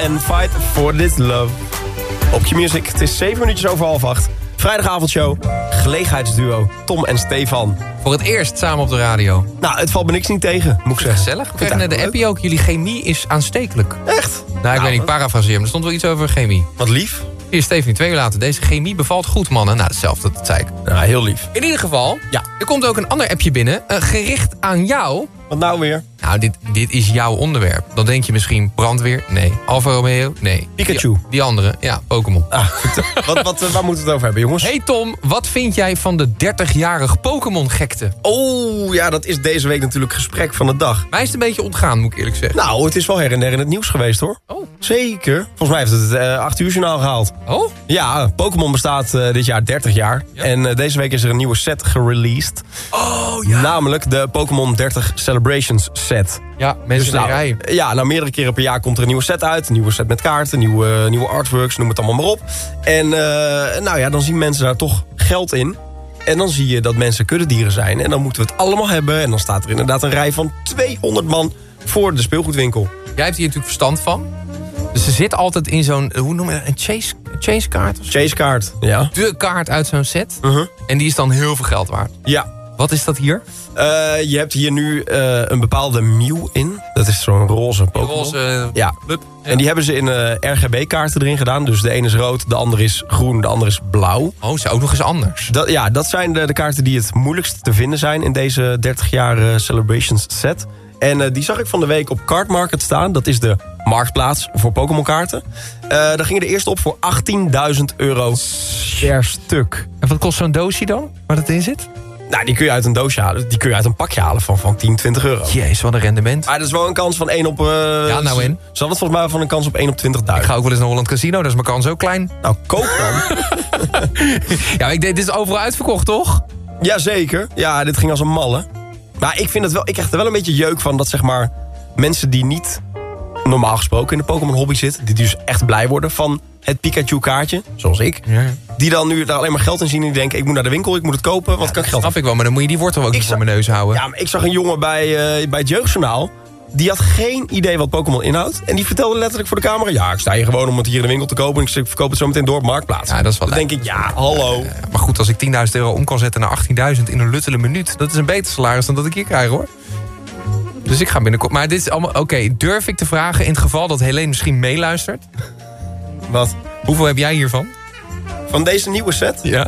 en Fight for This Love. Op Q-Music, het is 7 minuutjes over 7:30. Vrijdagavondshow, gelegenheidsduo Tom en Stefan. Voor het eerst samen op de radio. Nou, het valt me niks niet tegen, moet ik zeggen. Gezellig. We kregen net de appie ook. Jullie chemie is aanstekelijk. Echt? Nou, ik weet niet, parafraseer, maar er stond wel iets over chemie. Wat lief. Hier, Stephanie, 2 uur later. Deze chemie bevalt goed, mannen. Nou, hetzelfde, dat zei ik. Nou, heel lief. In ieder geval, Ja. er komt ook een ander appje binnen. Gericht aan jou. Wat nou weer? Nou, dit is jouw onderwerp. Dan denk je misschien brandweer? Nee. Alfa Romeo? Nee. Pikachu. Die andere? Ja, Pokémon. Ah, waar moeten we het over hebben, jongens? Hey Tom, wat vind jij van de 30-jarige Pokémon-gekte? Oh, ja, dat is deze week natuurlijk gesprek van de dag. Mij is het een beetje ontgaan, moet ik eerlijk zeggen. Nou, het is wel her en der in het nieuws geweest, hoor. Oh. Zeker. Volgens mij heeft het 8 uur journaal gehaald. Oh? Ja, Pokémon bestaat dit jaar 30 jaar. Ja. En deze week is er een nieuwe set gereleased. Oh, ja. Namelijk de Pokémon 30 Celebrations set. Ja, mensen in de rij. Ja, meerdere keren per jaar komt er een nieuwe set uit. Een nieuwe set met kaarten, nieuwe artworks, noem het allemaal maar op. En nou ja, dan zien mensen daar toch geld in. En dan zie je dat mensen kuddedieren zijn. En dan moeten we het allemaal hebben. En dan staat er inderdaad een rij van 200 man voor de speelgoedwinkel. Jij hebt hier natuurlijk verstand van. Dus ze zit altijd in zo'n, hoe noem je dat, een chasekaart? Of zo? Chasekaart, ja. De kaart uit zo'n set. Uh-huh. En die is dan heel veel geld waard. Ja. Wat is dat hier? Je hebt hier nu een bepaalde Mew in. Dat is zo'n roze Pokémon. Roze Ja. club. En die hebben ze in RGB-kaarten erin gedaan. Dus de ene is rood, de andere is groen, de andere is blauw. Oh, is ook nog eens anders. Dat zijn de kaarten die het moeilijkst te vinden zijn in deze 30 jaar Celebrations set. En die zag ik van de week op Card Market staan. Dat is de marktplaats voor Pokémon kaarten. Daar gingen de eerste op voor €18.000 per stuk. En wat kost zo'n doosje dan, waar het in zit? Nou, die kun je uit een doosje halen. Die kun je uit een pakje halen van 10, €20. Jezus, wat een rendement. Maar dat is wel een kans van 1 op... Ja, nou in. Ze hadden het volgens mij van een kans op 1 op 20.000. Ik ga ook wel eens naar Holland Casino, dat is mijn kans ook klein. Nou, koop dan. Ja, dit is overal uitverkocht, toch? Jazeker. Ja, dit ging als een malle. Maar ik krijg er wel een beetje jeuk van dat zeg maar mensen die niet normaal gesproken in de Pokémon hobby zitten, die dus echt blij worden van het Pikachu kaartje, zoals ik, Ja. die dan nu daar alleen maar geld in zien en die denken, ik moet naar de winkel, ik moet het kopen, wat kan ik geld? Snap ik wel, maar dan moet je die wortel ook niet voor mijn neus houden. Ja, maar ik zag een jongen bij het Jeugdjournaal. Die had geen idee wat Pokémon inhoudt. En die vertelde letterlijk voor de camera, ja, ik sta hier gewoon om het hier in de winkel te kopen. En ik verkoop het zo meteen door op Marktplaats. Ja, dat is wel Dan denk ik, ja, hallo. Maar goed, als ik €10.000 om kan zetten naar 18.000 in een luttele minuut, dat is een beter salaris dan dat ik hier krijg, hoor. Dus ik ga binnenkort... Maar dit is allemaal... Oké, durf ik te vragen in het geval dat Helene misschien meeluistert? Wat? Hoeveel heb jij hiervan? Van deze nieuwe set? Ja.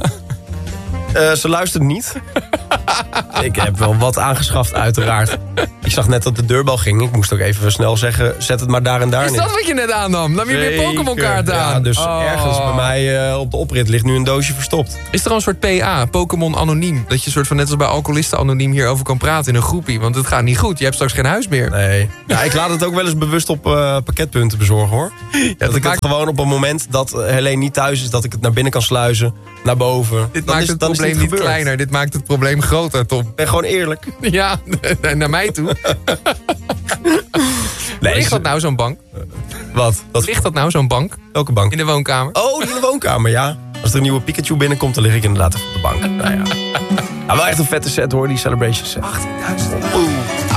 Ze luistert niet. Ik heb wel wat aangeschaft, uiteraard. Ik zag net dat de deurbel ging. Ik moest ook even snel zeggen, zet het maar daar en daar Is neer. dat wat je net aannam? Nam je weer Zeker. Pokémon-kaarten aan? Ja, dus Oh. ergens bij mij op de oprit ligt nu een doosje verstopt. Is er al een soort PA, Pokémon anoniem? Dat je soort van net als bij alcoholisten anoniem hierover kan praten in een groepie. Want het gaat niet goed. Je hebt straks geen huis meer. Nee. Ja, ik laat het ook wel eens bewust op pakketpunten bezorgen, hoor. Dat ik het gewoon op een moment dat Helene niet thuis is, dat ik het naar binnen kan sluizen, naar boven. Dit maakt het probleem niet kleiner. Dit maakt het probleem groter, Tom. Ik ben gewoon eerlijk. Ja, naar mij toe. Ligt dat nou zo'n bank? Wat? Ligt dat nou zo'n bank? Welke bank? In de woonkamer? Oh, in de woonkamer, ja. Als er een nieuwe Pikachu binnenkomt, dan lig ik inderdaad even op de bank. Nou ja. Nou, wel echt een vette set, hoor, die Celebration set. 18.000. Oeh.